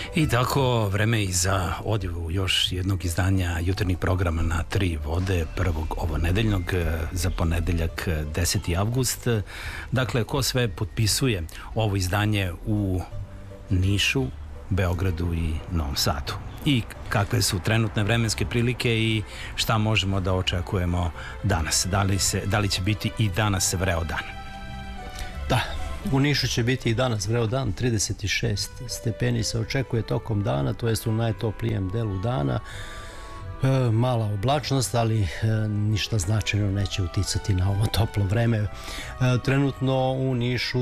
I tako vreme i za odjevu još jednog izdanja jutarnjih programa na Tri vode, prvog ovonedeljnog za ponedeljak 10. avgust. Dakle, ko sve potpisuje ovo izdanje u Nišu, Beogradu i Novom Sadu? I kakve su trenutne vremenske prilike i šta možemo da očekujemo danas? Da li će biti i danas vreo dan? Da, u Nišu će biti i danas vreo dan, 36 stepeni se očekuje tokom dana, to jest u najtoplijem delu dana. Mala oblačnost, ali ništa značajno neće uticati na ovo toplo vreme. Trenutno u Nišu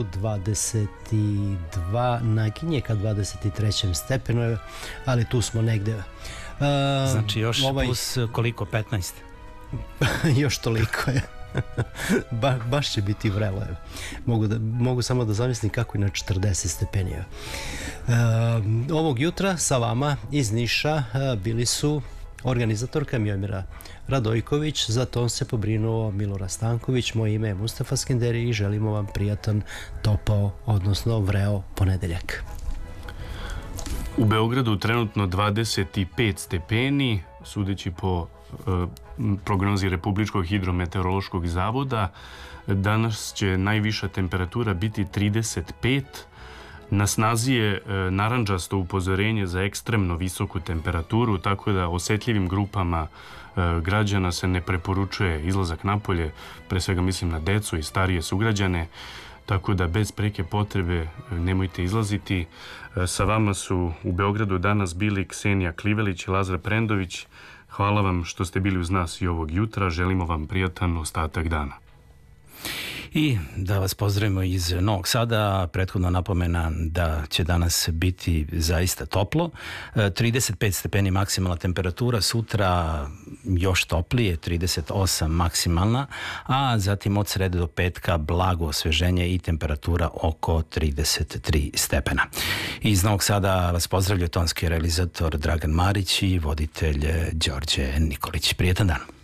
22, naginje ka 23. stepenu, ali tu smo negde. Znači još plus koliko, 15? Još toliko je. Baš će biti vrelo. Mogu samo da zamislim kako je na 40 stepenija. Ovog jutra sa vama iz Niša bili su organizatorka Mijomira Radojković, za to se pobrinuo Milorad Stanković, moje ime je Mustafa Skenderi i želimo vam prijatan, topao, odnosno vreo ponedeljak. U Beogradu trenutno 25 stepeni, sudeći po prognozi Republičkog hidrometeorološkog zavoda. Danas će najviša temperatura biti 35. Na snazi je narandžasto upozorenje za ekstremno visoku temperaturu, tako da osetljivim grupama građana se ne preporučuje izlazak napolje, pre svega mislim na decu i starije sugrađane, tako da bez preke potrebe nemojte izlaziti. Sa vama su u Beogradu danas bili Ksenija Klivelić i Lazar Prendović. Hvala vam što ste bili uz nas i ovog jutra. Želimo vam prijatan ostatak dana. I da vas pozdravimo iz Novog Sada, prethodno napomena da će danas biti zaista toplo, 35 stepeni maksimalna temperatura, sutra još toplije, 38 maksimalna, a zatim od srede do petka blago osveženje i temperatura oko 33 stepena. Iz Novog Sada vas pozdravlja tonski realizator Dragan Marić i voditelj Đorđe Nikolić. Prijetan dan.